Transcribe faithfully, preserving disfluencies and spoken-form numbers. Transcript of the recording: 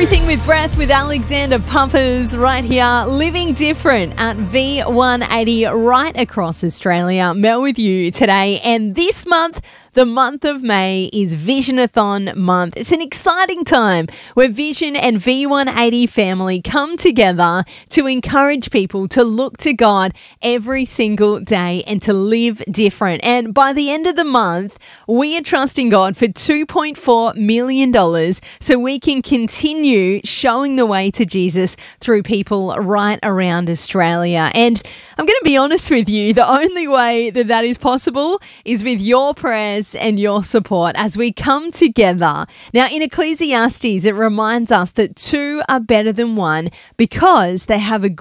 Everything with Breath with Alexander Pumpers right here, living different at V one eighty right across Australia. Mel with you today, and this month, the month of May, is Visionathon month. It's an exciting time where Vision and V one eighty family come together to encourage people to look to God every single day and to live different. And by the end of the month, we are trusting God for two point four million dollars so we can continue showing the way to Jesus through people right around Australia. And I'm going to be honest with you, the only way that that is possible is with your prayers and your support as we come together. Now, in Ecclesiastes, it reminds us that two are better than one because they have a